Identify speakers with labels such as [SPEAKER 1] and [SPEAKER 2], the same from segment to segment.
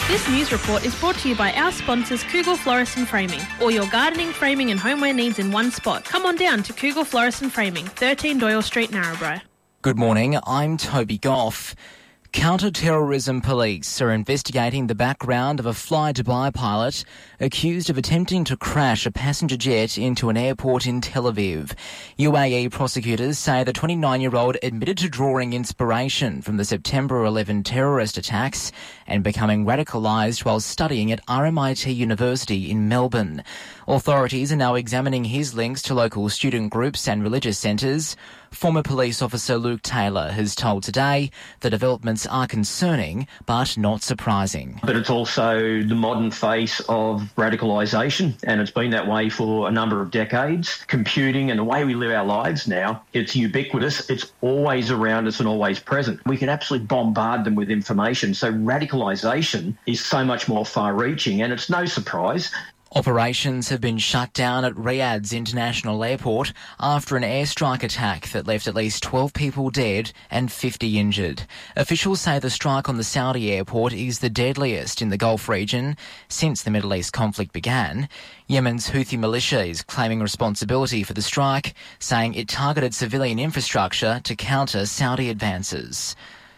[SPEAKER 1] This news report is brought to you by our sponsors Kugel Florist and Framing. All your gardening, framing and homeware needs in one spot. Come on down to Kugel Florist and Framing, 13 Doyle Street, Narrabri.
[SPEAKER 2] Good morning, I'm Toby Goff. Counter-terrorism police are investigating the background of a Fly Dubai pilot accused of attempting to crash a passenger jet into an airport in Tel Aviv. UAE prosecutors say the 29-year-old admitted to drawing inspiration from the September 11 terrorist attacks and becoming radicalised while studying at RMIT University in Melbourne. Authorities are now examining his links to local student groups and religious centres. Former police officer Luke Taylor has told Today the developments are concerning but not surprising.
[SPEAKER 3] But it's also the modern face of radicalisation, and it's been that way for a number of decades. Computing and the way we live our lives now, it's ubiquitous, it's always around us and always present. We can absolutely bombard them with information, so radicalisation is so much more far-reaching, and it's no surprise.
[SPEAKER 2] Operations have been shut down at Riyadh's International Airport after an airstrike attack that left at least 12 people dead and 50 injured. Officials say the strike on the Saudi airport is the deadliest in the Gulf region since the Middle East conflict began. Yemen's Houthi militia is claiming responsibility for the strike, saying it targeted civilian infrastructure to counter Saudi advances.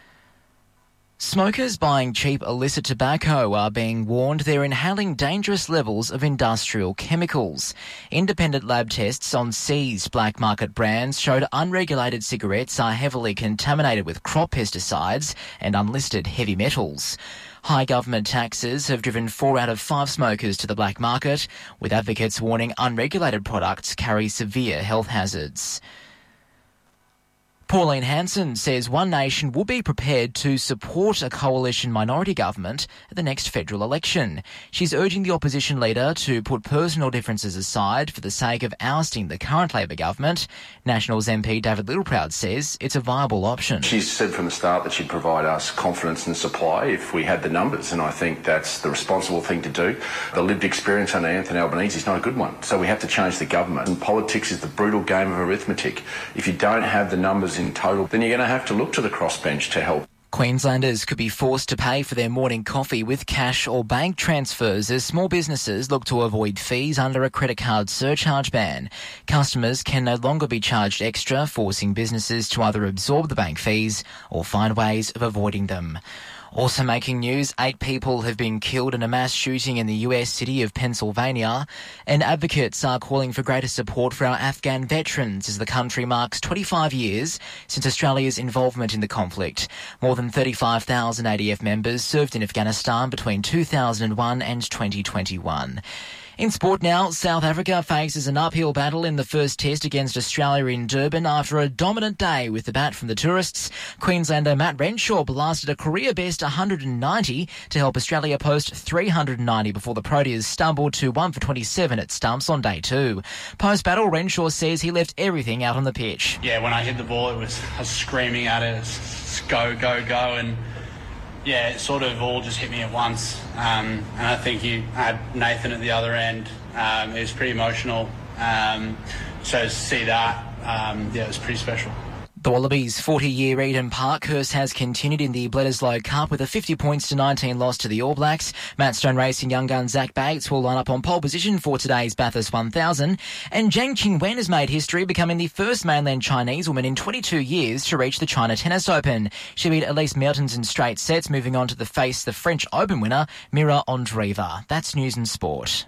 [SPEAKER 2] Smokers buying cheap illicit tobacco are being warned they're inhaling dangerous levels of industrial chemicals. Independent lab tests on seized black market brands showed unregulated cigarettes are heavily contaminated with crop pesticides and unlisted heavy metals. High government taxes have driven 4 out of 5 smokers to the black market, with advocates warning unregulated products carry severe health hazards. Pauline Hanson says One Nation will be prepared to support a coalition minority government at the next federal election. She's urging the opposition leader to put personal differences aside for the sake of ousting the current Labor government. Nationals MP David Littleproud says it's a viable option.
[SPEAKER 4] She's said from the start that she'd provide us confidence and supply if we had the numbers, and I think that's the responsible thing to do. The lived experience under Anthony Albanese is not a good one, so we have to change the government. And politics is the brutal game of arithmetic. If you don't have the numbers in total, then you're going to have to look to the crossbench to help.
[SPEAKER 2] Queenslanders could be forced to pay for their morning coffee with cash or bank transfers as small businesses look to avoid fees under a credit card surcharge ban. Customers can no longer be charged extra, forcing businesses to either absorb the bank fees or find ways of avoiding them. Also making news, 8 people have been killed in a mass shooting in the US city of Pennsylvania, and advocates are calling for greater support for our Afghan veterans as the country marks 25 years since Australia's involvement in the conflict. More than 35,000 ADF members served in Afghanistan between 2001 and 2021. In sport now, South Africa faces an uphill battle in the first test against Australia in Durban after a dominant day with the bat from the tourists. Queenslander Matt Renshaw blasted a career-best 190 to help Australia post 390 before the Proteas stumbled to 1 for 27 at stumps on day 2. Post-battle, Renshaw says he left everything out on the pitch.
[SPEAKER 5] Yeah, when I hit the ball, I was screaming at it, go, go, go, and yeah, it sort of all just hit me at once. And I think you had Nathan at the other end. It was pretty emotional. So to see that, it was pretty special.
[SPEAKER 2] The Wallabies' 40-year Eden Park curse has continued in the Bledisloe Cup with a 50 points to 19 loss to the All Blacks. Matt Stone Racing young gun Zach Bates will line up on pole position for today's Bathurst 1000. And Zhang Qingwen has made history, becoming the first mainland Chinese woman in 22 years to reach the China Tennis Open. She beat Elise Mertens in straight sets, moving on to face the French Open winner, Mira Andreeva. That's news and sport.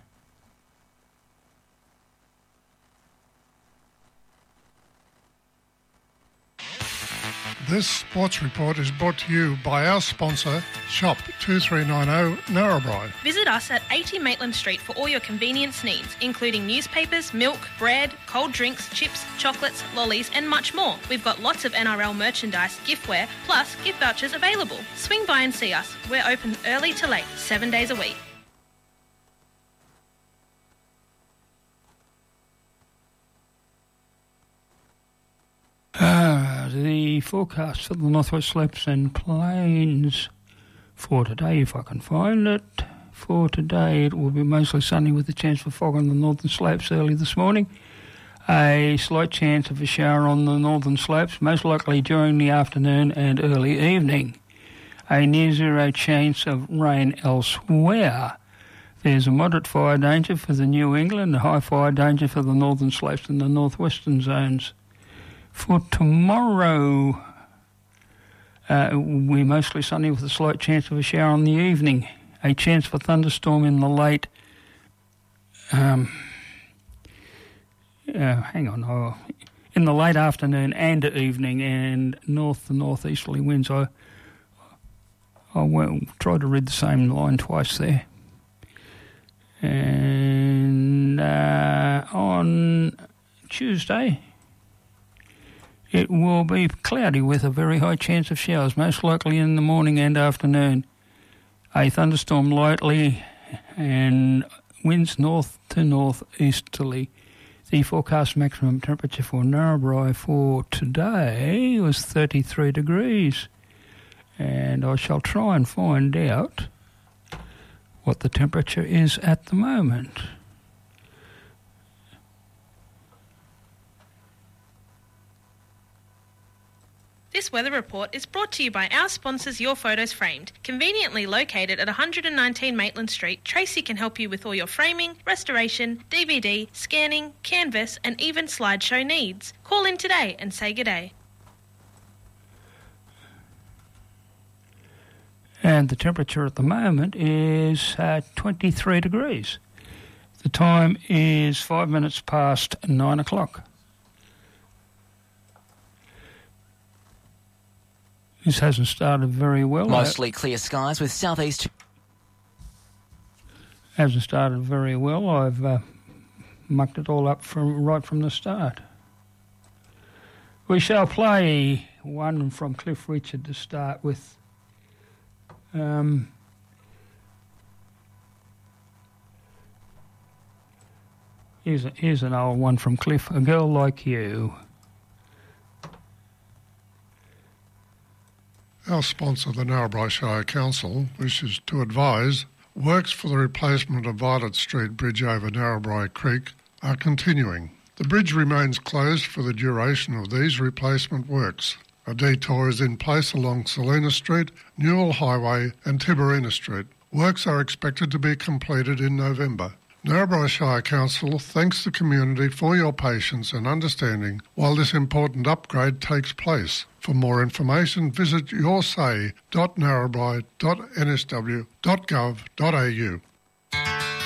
[SPEAKER 6] This sports report is brought to you by our sponsor, Shop 2390 Narrabri.
[SPEAKER 1] Visit us at 80 Maitland Street for all your convenience needs, including newspapers, milk, bread, cold drinks, chips, chocolates, lollies and much more. We've got lots of NRL merchandise, giftware, plus gift vouchers available. Swing by and see us. We're open early to late, 7 days a week.
[SPEAKER 7] The forecast for the Northwest Slopes and Plains for today, if I can find it. For today, it will be mostly sunny with a chance for fog on the northern slopes early this morning. A slight chance of a shower on the northern slopes, most likely during the afternoon and early evening. A near-zero chance of rain elsewhere. There's a moderate fire danger for the New England, a high fire danger for the northern slopes and the northwestern zones. For tomorrow, we're mostly sunny with a slight chance of a shower in the evening. A chance for thunderstorm in the late... in the late afternoon and evening, and north to northeasterly winds. I will try to read the same line twice there. And on Tuesday, it will be cloudy with a very high chance of showers, most likely in the morning and afternoon. A thunderstorm lightly and winds north to northeasterly. The forecast maximum temperature for Narrabri for today was 33 degrees. And I shall try and find out what the temperature is at the moment.
[SPEAKER 1] This weather report is brought to you by our sponsors Your Photos Framed. Conveniently located at 119 Maitland Street, Tracy can help you with all your framing, restoration, DVD, scanning, canvas and even slideshow needs. Call in today and say g'day.
[SPEAKER 7] And the temperature at the moment is 23 degrees. The time is 5 minutes past 9 o'clock. This hasn't started very well.
[SPEAKER 2] Mostly clear skies with southeast...
[SPEAKER 7] Hasn't started very well. I've mucked it all up right from the start. We shall play one from Cliff Richard to start with. Here's an old one from Cliff, A Girl Like You.
[SPEAKER 6] Our sponsor, the Narrabri Shire Council, wishes to advise works for the replacement of Violet Street Bridge over Narrabri Creek are continuing. The bridge remains closed for the duration of these replacement works. A detour is in place along Selina Street, Newell Highway and Tiberina Street. Works are expected to be completed in November. Narrabri Shire Council thanks the community for your patience and understanding while this important upgrade takes place. For more information, visit yoursay.narrabri.nsw.gov.au.